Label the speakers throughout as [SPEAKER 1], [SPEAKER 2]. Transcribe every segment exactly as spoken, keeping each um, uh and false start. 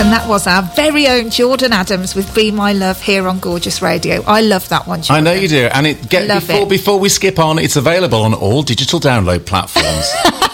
[SPEAKER 1] And that was our very own Jordan Adams with Be My Love here on Gorgeous Radio. I love that one, Jordan.
[SPEAKER 2] I know you do. And it get before
[SPEAKER 1] it.
[SPEAKER 2] before we skip on, it's available on all digital download platforms.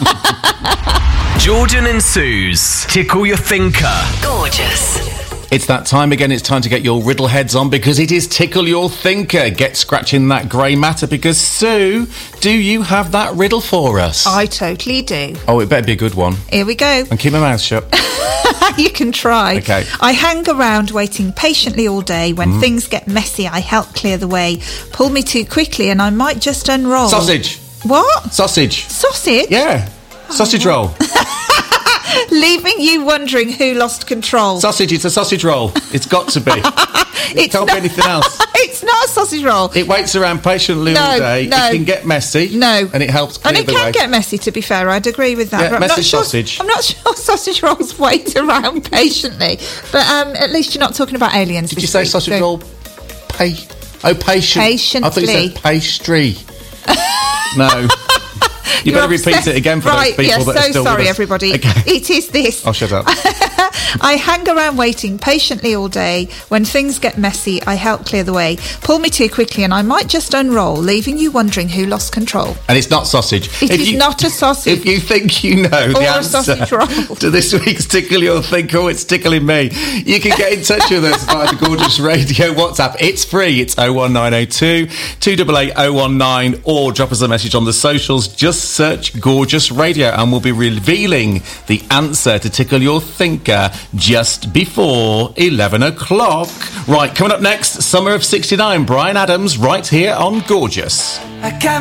[SPEAKER 3] Jordan and Sue's Tickle Your Thinker.
[SPEAKER 4] Gorgeous.
[SPEAKER 2] It's that time again. It's time to get your riddle heads on because it is Tickle Your Thinker. Get scratching that grey matter because, Sue, do you have that riddle for us?
[SPEAKER 1] I totally do.
[SPEAKER 2] Oh, it better be a good one.
[SPEAKER 1] Here we go.
[SPEAKER 2] And keep my mouth shut.
[SPEAKER 1] You can try.
[SPEAKER 2] Okay.
[SPEAKER 1] I hang around waiting patiently all day. When mm. things get messy, I help clear the way. Pull me too quickly and I might just unroll.
[SPEAKER 2] Sausage.
[SPEAKER 1] What?
[SPEAKER 2] Sausage.
[SPEAKER 1] Sausage?
[SPEAKER 2] Yeah. Sausage oh, roll.
[SPEAKER 1] Leaving you wondering who lost control.
[SPEAKER 2] Sausage, it's a sausage roll. It's got to be. It
[SPEAKER 1] it's
[SPEAKER 2] can't
[SPEAKER 1] not,
[SPEAKER 2] be anything else.
[SPEAKER 1] It's not a sausage roll.
[SPEAKER 2] It waits around patiently
[SPEAKER 1] no,
[SPEAKER 2] all day.
[SPEAKER 1] No.
[SPEAKER 2] It can get messy.
[SPEAKER 1] No.
[SPEAKER 2] And it helps clear
[SPEAKER 1] And it
[SPEAKER 2] the
[SPEAKER 1] can
[SPEAKER 2] way.
[SPEAKER 1] get messy, to be fair. I'd agree with that.
[SPEAKER 2] Yeah,
[SPEAKER 1] but
[SPEAKER 2] messy
[SPEAKER 1] I'm not sure,
[SPEAKER 2] sausage.
[SPEAKER 1] I'm not sure sausage rolls wait around patiently. But um, at least you're not talking about aliens.
[SPEAKER 2] Did
[SPEAKER 1] this
[SPEAKER 2] you say
[SPEAKER 1] week,
[SPEAKER 2] sausage
[SPEAKER 1] so.
[SPEAKER 2] roll? Pay. Oh, patient.
[SPEAKER 1] Patiently.
[SPEAKER 2] I thought you said pastry. No. You
[SPEAKER 1] You're
[SPEAKER 2] better
[SPEAKER 1] obsessed.
[SPEAKER 2] repeat it again for
[SPEAKER 1] right,
[SPEAKER 2] those people
[SPEAKER 1] yes,
[SPEAKER 2] that are
[SPEAKER 1] so
[SPEAKER 2] still
[SPEAKER 1] sorry,
[SPEAKER 2] with us.
[SPEAKER 1] everybody.
[SPEAKER 2] Okay.
[SPEAKER 1] It is this.
[SPEAKER 2] Oh, shut up.
[SPEAKER 1] I hang around waiting patiently all day. When things get messy, I help clear the way. Pull me too quickly and I might just unroll, leaving you wondering who lost control.
[SPEAKER 2] And it's not sausage.
[SPEAKER 1] It
[SPEAKER 2] if
[SPEAKER 1] is
[SPEAKER 2] you,
[SPEAKER 1] not a sausage.
[SPEAKER 2] If you think you know
[SPEAKER 1] or
[SPEAKER 2] the
[SPEAKER 1] a
[SPEAKER 2] answer
[SPEAKER 1] sausage roll.
[SPEAKER 2] to this week's Tickle Your Thinker, oh, it's tickling me, you can get in touch with us via the Gorgeous Radio WhatsApp. It's free. It's oh one nine oh two, two eight eight, oh one nine or drop us a message on the socials. Just search Gorgeous Radio and we'll be revealing the answer to Tickle Your Thinker just before eleven o'clock. Right, coming up next, Summer of sixty-nine, Bryan Adams, right here on Gorgeous.
[SPEAKER 5] I can't